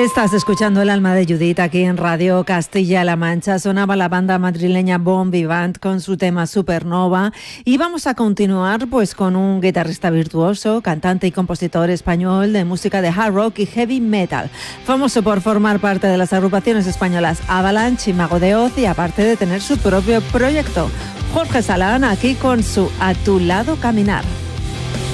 Estás escuchando El alma de Judith aquí en Radio Castilla-La Mancha. Sonaba la banda madrileña Bon Vivant con su tema Supernova y vamos a continuar pues con un guitarrista virtuoso, cantante y compositor español de música de hard rock y heavy metal, famoso por formar parte de las agrupaciones españolas Avalanche y Mago de Oz y aparte de tener su propio proyecto. Jorge Salán aquí con su A tu lado caminar.